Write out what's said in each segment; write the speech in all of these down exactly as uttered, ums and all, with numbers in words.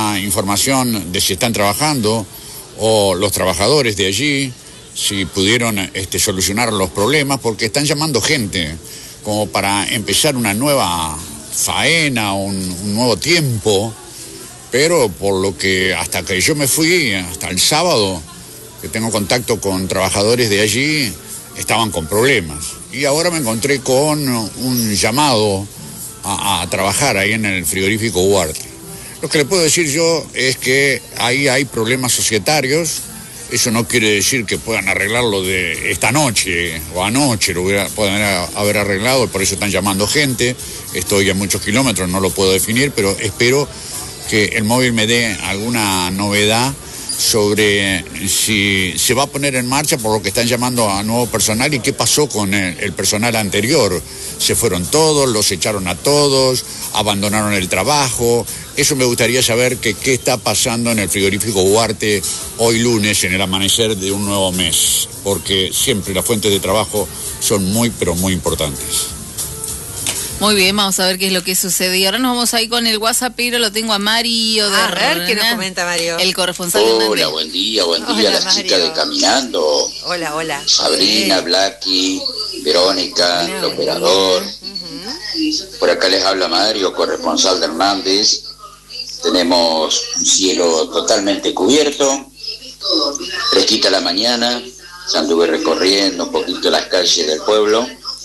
alguna información de si están trabajando o los trabajadores de allí, si pudieron este, solucionar los problemas, porque están llamando gente como para empezar una nueva faena, un, un nuevo tiempo, pero por lo que hasta que yo me fui, hasta el sábado, que tengo contacto con trabajadores de allí, estaban con problemas. Y ahora me encontré con un llamado a, a trabajar ahí en el frigorífico Huarte. Lo que le puedo decir yo es que ahí hay problemas societarios. Eso no quiere decir que puedan arreglarlo de esta noche o anoche, lo hubiera, pueden haber arreglado, por eso están llamando gente. Estoy a muchos kilómetros, no lo puedo definir, pero espero que el móvil me dé alguna novedad sobre si se va a poner en marcha por lo que están llamando a nuevo personal y qué pasó con el, el personal anterior. Se fueron todos, los echaron a todos, abandonaron el trabajo. Eso me gustaría saber que qué está pasando en el frigorífico Huarte hoy lunes en el amanecer de un nuevo mes, porque siempre las fuentes de trabajo son muy, pero muy importantes. Muy bien, vamos a ver qué es lo que sucede. Y ahora nos vamos ahí con el WhatsApp, pero lo tengo a Mario. De a ver, ¿qué nos comenta Mario? El corresponsal. Hola, buen día, buen día, Hola, las Mario. chicas de Caminando. Hola, hola. Sabrina, Sí. Blacky, Verónica, Hola, el operador. Uh-huh. Por acá les habla Mario, corresponsal de Hernández. Tenemos un cielo totalmente cubierto, fresquita la mañana. Ya anduve recorriendo un poquito las calles del pueblo.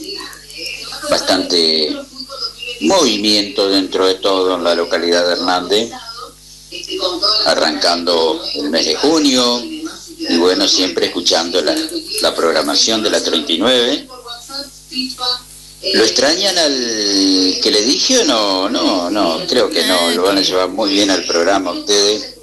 Bastante movimiento dentro de todo en la localidad de Hernández, arrancando el mes de junio y bueno, siempre escuchando la, la programación de la treinta y nueve. ¿Lo extrañan al que le dije o no? No, no, creo que no, lo van a llevar muy bien al programa ustedes.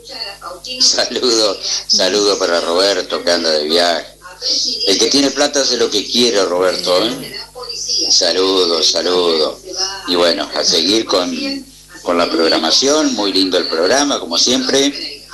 Saludo, saludo para Roberto que anda de viaje. El que tiene plata hace lo que quiere, Roberto, ¿eh? Saludos, saludos. Y bueno, a seguir con, con la programación, muy lindo el programa, como siempre.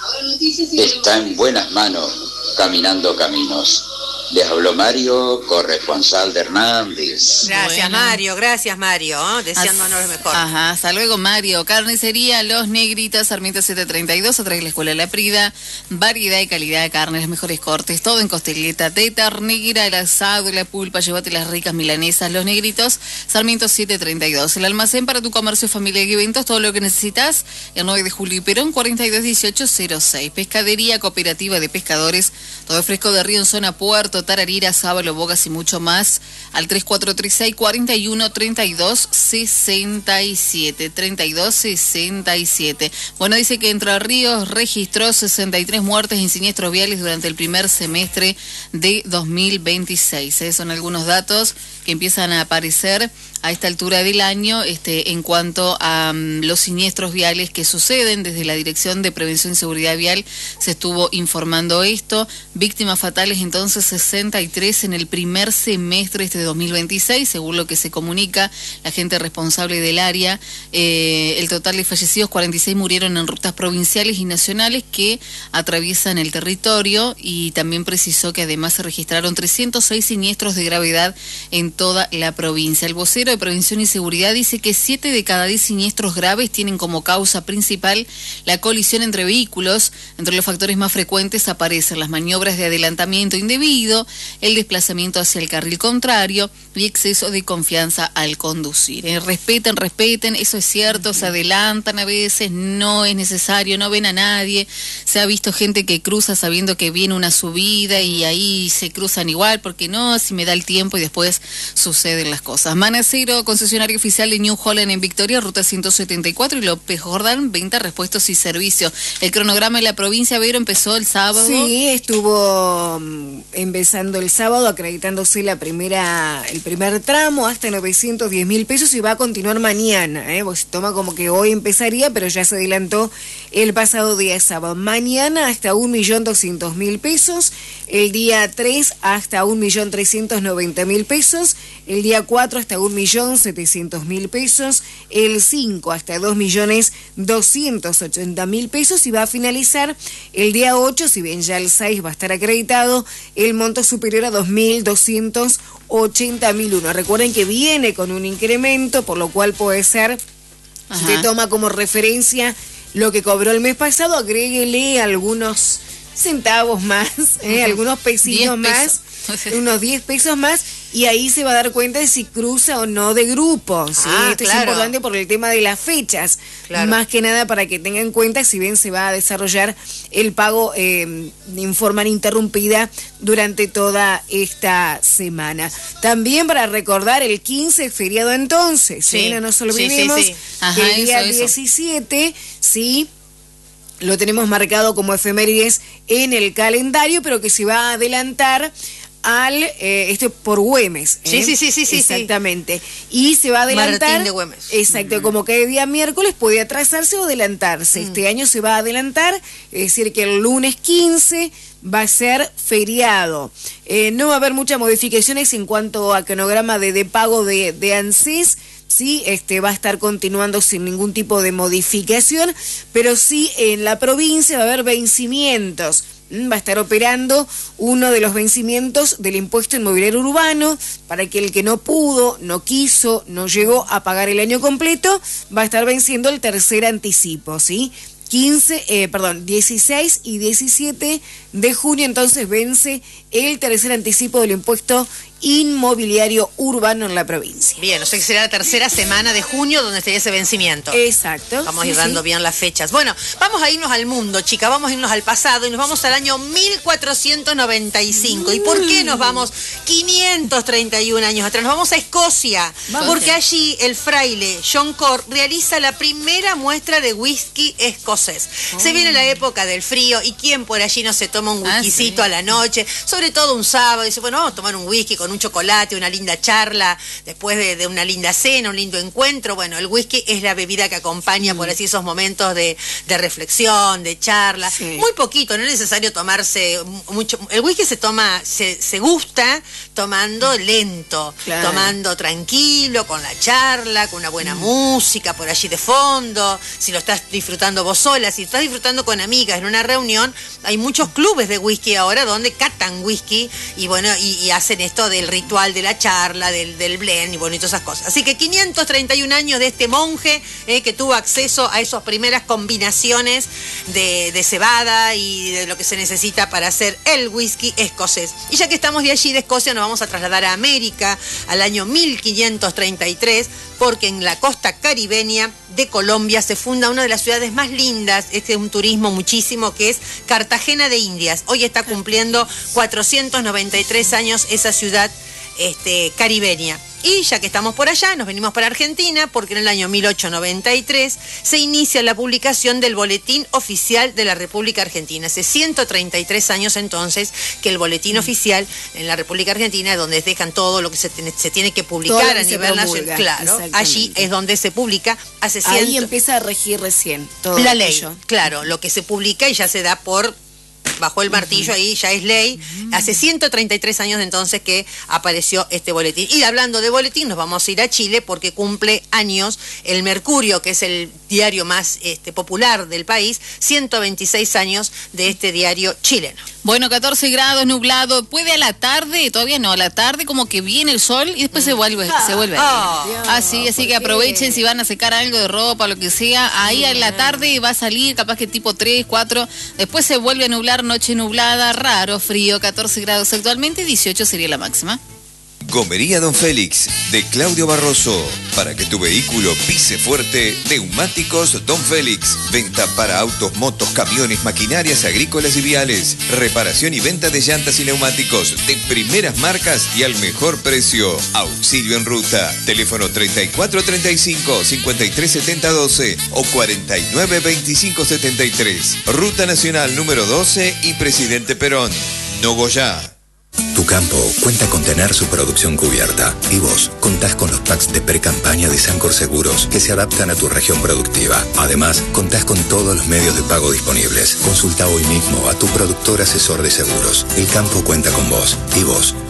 Está en buenas manos, Caminando Caminos. Les habló Mario, corresponsal de Hernández. Gracias, Bueno. Mario, gracias, Mario, ¿eh? Deseándonos lo mejor. Ajá, hasta luego, Mario. Carnicería Los Negritos, Sarmiento setecientos treinta y dos, atrás de la Escuela La Prida. Variedad y calidad de carne, los mejores cortes, todo en costeleta de ternera, el asado, la pulpa, llévate las ricas milanesas. Los Negritos, Sarmiento setecientos treinta y dos. El almacén para tu comercio, familia y eventos, todo lo que necesitas. El nueve de julio y Perón, cuarenta y dos dieciocho cero seis. Pescadería Cooperativa de Pescadores, todo fresco de río en zona Puerto, Tararira, Sábalo, Bogas y mucho más, al tres cuatro tres seis, cuatro uno, tres dos, seis siete, treinta y dos sesenta y siete. Bueno, dice que Entre Ríos registró sesenta y tres muertes en siniestros viales durante el primer semestre de dos mil veintiséis. ¿eh? Son algunos datos que empiezan a aparecer a esta altura del año este, en cuanto a um, los siniestros viales que suceden. Desde la Dirección de Prevención y Seguridad Vial se estuvo informando esto. Víctimas fatales entonces sesenta y tres en el primer semestre este de dos mil veintiséis, según lo que se comunica la gente responsable del área. Eh, el total de fallecidos, cuarenta y seis murieron en rutas provinciales y nacionales que atraviesan el territorio, y también precisó que además se registraron trescientos seis siniestros de gravedad en toda la provincia. El vocero de Prevención y Seguridad dice que siete de cada diez siniestros graves tienen como causa principal la colisión entre vehículos. Entre los factores más frecuentes aparecen las maniobras de adelantamiento indebido, el desplazamiento hacia el carril contrario y exceso de confianza al conducir. Eh, respeten, respeten, eso es cierto, se adelantan a veces, no es necesario, no ven a nadie. Se ha visto gente que cruza sabiendo que viene una subida y ahí se cruzan igual, porque no, si me da el tiempo, y después suceden las cosas. Manacero, concesionario oficial de New Holland en Victoria, ruta ciento setenta y cuatro, y López Jordán, venta, repuestos y servicio. El cronograma de la provincia, Vero, empezó el sábado. Sí, estuvo um, empezando el sábado, acreditándose la primera, el primer tramo hasta novecientos diez mil pesos, y va a continuar mañana, ¿eh? Pues toma como que hoy empezaría, pero ya se adelantó el pasado día sábado. Mañana hasta un millón doscientos mil pesos, el día tres hasta un millón trescientos noventa mil pesos, el día cuatro hasta un millón setecientos mil pesos, el cinco hasta dos millones doscientos ochenta mil pesos, y va a finalizar el día ocho, si bien ya el seis va a estar acreditado, el monto superior a dos mil doscientos ochenta mil uno. Recuerden que viene con un incremento, por lo cual puede ser, Ajá. si te toma como referencia lo que cobró el mes pasado, agréguele algunos centavos más, ¿eh? algunos pesitos más, unos diez pesos más, y ahí se va a dar cuenta de si cruza o no de grupo. ¿sí? Ah, Esto claro. es importante por el tema de las fechas, Claro. más que nada para que tengan en cuenta si bien se va a desarrollar el pago eh, en forma ininterrumpida durante toda esta semana. También para recordar el quince feriado entonces, Sí. ¿eh? no nos Sí, olvidemos sí, sí. Ajá, que el día eso, eso. diecisiete, sí, lo tenemos marcado como efemérides en el calendario, pero que se va a adelantar al, eh, esto por Güemes. ¿eh? Sí, sí, sí, sí, sí, Exactamente. Y se va a adelantar. Martín de Güemes. Exacto, como que el día miércoles puede atrasarse o adelantarse. Mm. Este año se va a adelantar, es decir, que el lunes quince va a ser feriado. Eh, no va a haber muchas modificaciones en cuanto a cronograma de, de pago de, de ANSES. Sí, este va a estar continuando sin ningún tipo de modificación, pero sí en la provincia va a haber vencimientos. Mm, Va a estar operando uno de los vencimientos del impuesto inmobiliario urbano para que el que no pudo, no quiso, no llegó a pagar el año completo, va a estar venciendo el tercer anticipo, ¿sí? quince, eh, perdón, dieciséis y diecisiete de junio entonces vence el tercer anticipo del impuesto inmobiliario urbano en la provincia. Bien, o sea que será la tercera semana de junio donde estaría ese vencimiento. Exacto. Vamos a sí, ir dando sí. bien las fechas. Bueno, vamos a irnos al mundo, chica, vamos a irnos al pasado y nos vamos al año mil cuatrocientos noventa y cinco. ¿Y por qué nos vamos quinientos treinta y un años atrás? Nos vamos a Escocia, Vamos. porque allí el fraile John Corr realiza la primera muestra de whisky escocés. Oh. Se viene la época del frío y quién por allí no se toma un Ah, whiskycito sí. a la noche, sobre todo un sábado, y dice, bueno, vamos a tomar un whisky con un chocolate, una linda charla, después de, de una linda cena, un lindo encuentro. Bueno, el whisky es la bebida que acompaña, por así, esos momentos de, de reflexión, de charla. Sí. Muy poquito, no es necesario tomarse mucho. El whisky se toma, se, se gusta tomando lento, Claro. tomando tranquilo, con la charla, con una buena música por allí de fondo. Si lo estás disfrutando vos sola, si estás disfrutando con amigas en una reunión, hay muchos clubes de whisky ahora donde catan whisky y bueno, y, y hacen esto del ritual de la charla, del, del blend y bueno, y todas esas cosas. Así que quinientos treinta y un años de este monje eh, que tuvo acceso a esas primeras combinaciones de, de cebada y de lo que se necesita para hacer el whisky escocés. Y ya que estamos de allí, de Escocia, nos vamos a trasladar a América, al año mil quinientos treinta y tres, porque en la costa caribeña de Colombia se funda una de las ciudades más lindas, este es un turismo muchísimo, que es Cartagena de Indias. Hoy está cumpliendo cuatrocientos noventa y tres años esa ciudad este, caribeña. Y ya que estamos por allá, nos venimos para Argentina, porque en el año mil ochocientos noventa y tres se inicia la publicación del Boletín Oficial de la República Argentina. Hace ciento treinta y tres años entonces que el Boletín Oficial en la República Argentina es donde dejan todo lo que se, tiene, se tiene que publicar Todo lo a que se nivel promulga, nacional. Claro, exactamente. allí es donde se publica hace Ahí ciento... empieza a regir recién todo La ley, aquello. claro, lo que se publica y ya se da por bajo el martillo, ahí ya es ley. Hace ciento treinta y tres años entonces que apareció este boletín. Y hablando de boletín, nos vamos a ir a Chile porque cumple años el Mercurio, que es el diario más este, popular del país, ciento veintiséis años de este diario chileno. Bueno, catorce grados, nublado. Puede a la tarde, todavía no, a la tarde como que viene el sol y después se vuelve, se vuelve. Ah, Así, así que aprovechen si van a secar algo de ropa, lo que sea. Ahí a la tarde va a salir, capaz que tipo tres, cuatro. Después se vuelve a nublar, noche nublada, raro, frío, catorce grados actualmente, dieciocho sería la máxima. Gomería Don Félix, de Claudio Barroso. Para que tu vehículo pise fuerte, Neumáticos Don Félix. Venta para autos, motos, camiones, maquinarias agrícolas y viales. Reparación y venta de llantas y neumáticos de primeras marcas y al mejor precio. Auxilio en ruta. Teléfono treinta y cuatro treinta y cinco, cincuenta y tres setenta doce o cuarenta y nueve veinticinco setenta y tres. Ruta Nacional número doce y Presidente Perón. Nogoyá. Tu campo cuenta con tener su producción cubierta y vos contás con los packs de pre-campaña de Sancor Seguros que se adaptan a tu región productiva. Además, contás con todos los medios de pago disponibles. Consulta hoy mismo a tu productor asesor de seguros. El campo cuenta con vos y vos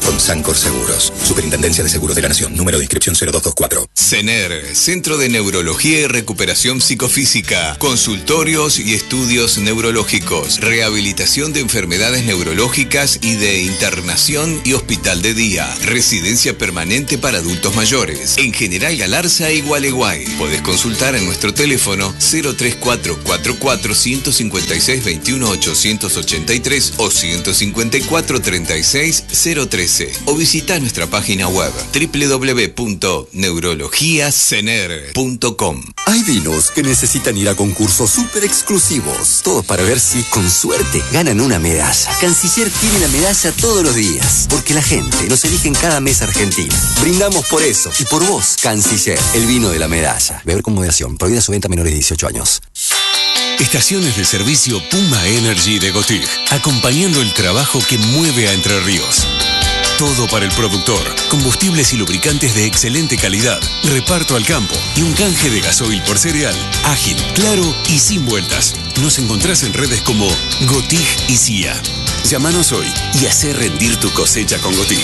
con Sancor Seguros. Superintendencia de Seguros de la Nación. Número de inscripción cero dos dos cuatro. CENER, Centro de Neurología y Recuperación Psicofísica. Consultorios y estudios neurológicos. Rehabilitación de enfermedades neurológicas y de internación y hospital de día. Residencia permanente para adultos mayores. En General Galarza y Gualeguay. Podés consultar en nuestro teléfono cero tres cuatro cuatro cuatro, uno cinco seis, dos uno, ocho ocho tres o uno cinco cuatro, tres seis cero uno tres o visita nuestra página web doble u doble u doble u punto neurología cener punto com. Hay vinos que necesitan ir a concursos súper exclusivos, todos para ver si, con suerte, ganan una medalla. Canciller tiene la medalla todos los días, porque la gente nos elige en cada mes Argentina. Brindamos por eso y por vos, Canciller, el vino de la medalla. Beber con moderación, prohibida su venta a menores de dieciocho años. Estaciones de servicio Puma Energy de Gotig, acompañando el trabajo que mueve a Entre Ríos. Todo para el productor, combustibles y lubricantes de excelente calidad, reparto al campo y un canje de gasoil por cereal, ágil, claro y sin vueltas. Nos encontrás en redes como Gotig y C I A. Llámanos hoy y hacé rendir tu cosecha con Gotig.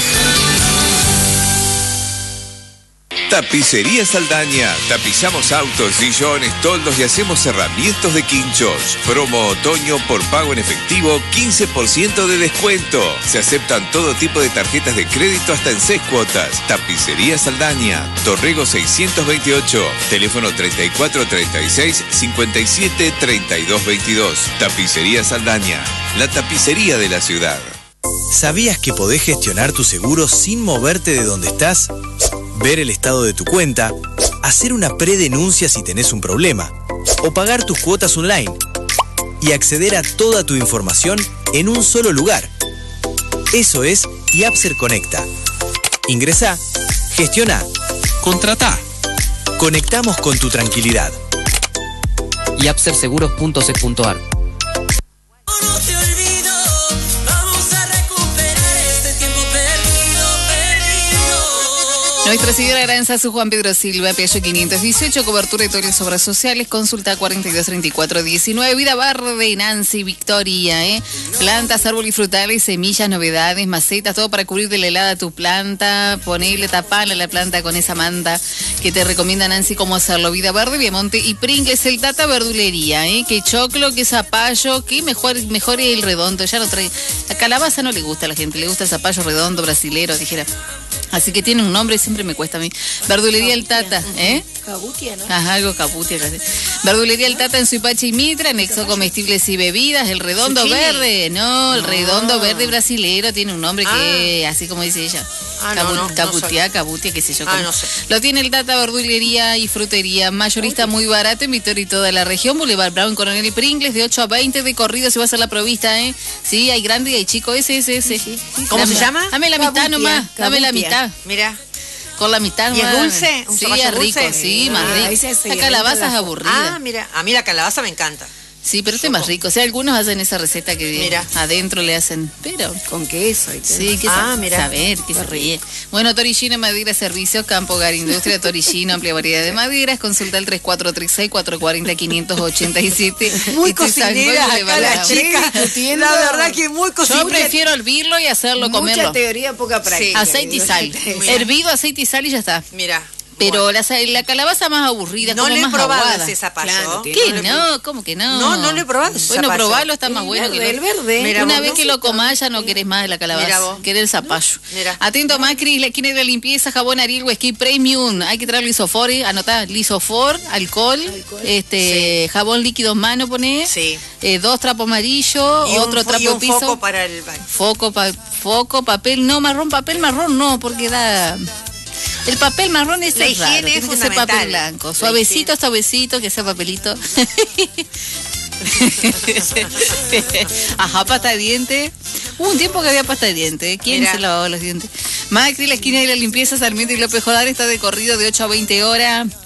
Tapicería Saldaña. Tapizamos autos, sillones, toldos y hacemos herramientas de quinchos. Promo otoño por pago en efectivo, quince por ciento de descuento. Se aceptan todo tipo de tarjetas de crédito hasta en seis cuotas. Tapicería Saldaña. Torrego seiscientos veintiocho. Teléfono treinta y cuatro treinta y seis, cincuenta y siete, treinta y dos veintidós. Tapicería Saldaña. La tapicería de la ciudad. ¿Sabías que podés gestionar tu seguro sin moverte de donde estás? Ver el estado de tu cuenta, hacer una predenuncia si tenés un problema, o pagar tus cuotas online, y acceder a toda tu información en un solo lugar. Eso es Yapser Conecta. Ingresá, gestiona, contratá. Conectamos con tu tranquilidad. yapser seguros punto c punto a r. Nuestra Señora Aranza, su Juan Pedro Silva, Piaggio quinientos dieciocho, cobertura de todas las obras sociales, consulta cuarenta y dos treinta y cuatro diecinueve, Vida Verde, Nancy, Victoria, ¿eh? Plantas, árboles y frutales, semillas, novedades, macetas, todo para cubrir de la helada tu planta, ponerle, taparle a la planta con esa manta que te recomienda Nancy cómo hacerlo. Vida Verde, Viamonte y Pringles, el Tata Verdulería, ¿eh? Que choclo, que zapallo, que mejor, mejor el redondo, ya no trae, la calabaza no le gusta a la gente, le gusta el zapallo redondo, brasilero, dijera. Así que tiene un nombre, siempre me cuesta a mí. Verdulería El Tata, ¿eh? Cabutia, ¿no? Ajá, algo cabutia. Casi. Verdulería El Tata en Suipacha y Mitra, anexo comestibles y bebidas, el redondo Zucchini. verde. No, el No. redondo verde brasilero tiene un nombre que, así como dice ella. Ah, Cabu- no, no, cabutia, no cabutia, qué sé yo. Ah, cómo. no sé. Lo tiene El Tata Verdulería y Frutería, mayorista muy barato en Victoria y toda la región. Boulevard Brown, Coronel Pringles, de ocho a veinte de corrido se va a hacer la provista, ¿eh? Sí, hay grande y hay chico, ese, ese, ese. ¿Cómo Dame- se llama? Dame la mitad Cabutia, nomás, dame la cabutia. mitad. Mira. Con la mitad ¿Y es más. dulce? ¿Un Sí, zapallo es rico, dulce? sí, más Ah, rico. ese sí, La calabaza rico es la- aburrida. Ah, mira, a mí la calabaza me encanta. Sí, pero este es más rico. O sea, algunos hacen esa receta que Mira. adentro le hacen, pero... Con queso y todo. Sí, que Ah, sa- mira. saber, que se ríe. Bueno, Torillino, Madera, Servicios, Campo Gar, Industria, Torillino, amplia variedad de maderas. Consulta el tres cuatro tres seis, cuatro cuatro cero, cinco ocho siete. Muy Este es San cocinera Juan de acá la Balao. chica. discutiendo. La verdad que muy Yo cocinera. prefiero hervirlo y hacerlo, Mucha comerlo. teoría, poca práctica. Aceite y sal. Mira. Hervido, aceite y sal y ya está. Mira. Pero bueno. la, sa- la calabaza más aburrida, No como le he más probado aguada. ese zapallo. Claro, ¿Qué? No le- No, ¿cómo que no? No, no lo he probado ese Bueno, zapallo. probalo, está más El bueno verde, que el verde. Mira Una vos, vez no que sé, lo comas ya no querés más de la calabaza. Mira vos. Querés el zapallo. Mira. Atento Macri, la esquina de la limpieza, jabón Ariel Whisky Premium. Hay que traer lisofor, ¿eh? Anotá, lisofor, alcohol, este jabón líquido en mano poné. Sí. Eh, dos trapos amarillos, Y un otro fo- trapo y un de piso. foco para el baño. Foco, pa- foco, papel, no marrón, papel marrón no, porque da... El papel marrón es La raro, higiene tiene es que ser papel fundamental. blanco. La Suavecito, higiene. suavecito, que sea papelito. Ajá, pasta de diente. Hubo un tiempo que había pasta de diente. ¿Quién Mira. se lavaba los dientes? Macri, la esquina de la limpieza, Sarmiento y López Jodar está de corrido de ocho a veinte horas.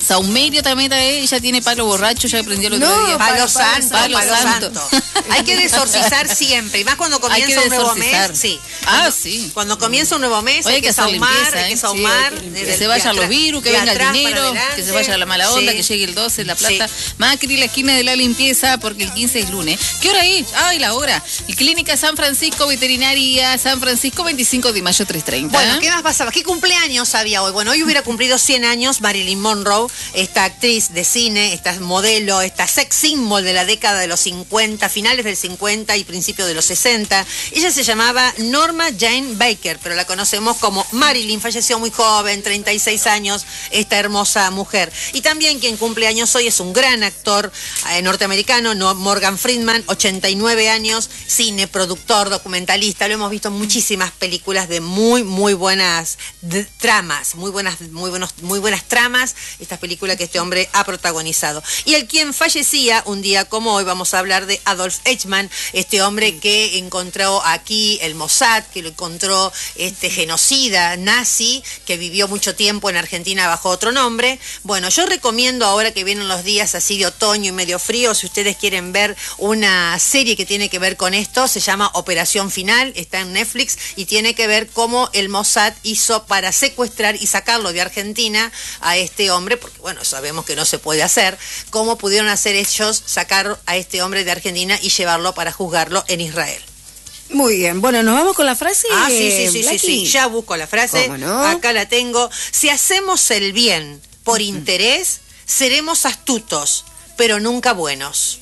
Saumerio también, ella tiene palo borracho, ya aprendió el otro no, día. Palo, palo santo, palo, palo santo. santo. Hay que desorcizar siempre, y más cuando comienza un nuevo mes. Sí. Ah, cuando, sí. Cuando comienza un nuevo mes, Oye, hay que, que saumar, limpieza, ¿eh? hay que saumar. Sí, que, que se vayan los virus, que venga el dinero, que se vaya la mala onda, sí. que llegue el doce, la plata. Sí. Macri, la esquina de la limpieza, porque el quince es lunes. ¿Qué hora es? Ay, la hora. Y Clínica San Francisco, Veterinaria San Francisco, veinticinco de mayo, tres treinta. Bueno, ¿qué más pasaba? ¿Qué cumpleaños había hoy? Bueno, hoy hubiera cumplido cien años Marilyn Monroe, esta actriz de cine, esta modelo, esta sex symbol de la década de los cincuenta, finales del cincuenta y principios de los sesenta. Ella se llamaba Norma Jane Baker, pero la conocemos como Marilyn. Falleció muy joven, treinta y seis años, esta hermosa mujer. Y también quien cumple años hoy es un gran actor eh, norteamericano, no, Morgan Freeman, ochenta y nueve años, cine, productor, documentalista. Lo hemos visto en muchísimas películas de muy, muy buenas de, tramas, muy buenas, muy buenos, muy buenas tramas, estas películas que este hombre ha protagonizado. Y el quien fallecía un día como hoy, vamos a hablar de Adolf Eichmann, este hombre que encontró aquí el Mossad, que lo encontró este genocida nazi, que vivió mucho tiempo en Argentina bajo otro nombre. Bueno, yo recomiendo ahora que vienen los días así de otoño y medio frío, si ustedes quieren ver una serie que tiene que ver con esto, se llama Operación Final, está en Netflix y tiene que ver cómo el Mossad hizo para secuestrar y sacarlo de Argentina a este hombre, porque bueno, sabemos que no se puede hacer, cómo pudieron hacer ellos sacar a este hombre de Argentina y llevarlo para juzgarlo en Israel. Muy bien, bueno, nos vamos con la frase. Ah, sí, sí, sí, sí, sí, ya busco la frase, no? Acá la tengo. Si hacemos el bien por uh-huh. interés, seremos astutos, pero nunca buenos.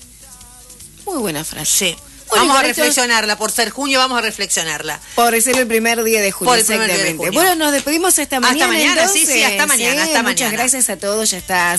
Muy buena frase. Sí. Bueno, vamos a reflexionarla, por ser junio vamos a reflexionarla. Por ser el primer día de junio, por el primer exactamente. Día de junio. Bueno, nos despedimos hasta mañana. Hasta mañana, entonces. sí, sí, hasta mañana, sí, hasta muchas mañana. gracias a todos, ya está.